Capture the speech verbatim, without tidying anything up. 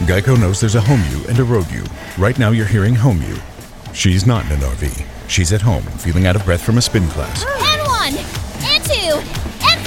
Geico knows there's a home you and a road you. Right now you're hearing home you. She's not in an R V. She's at home, feeling out of breath from a spin class. And one!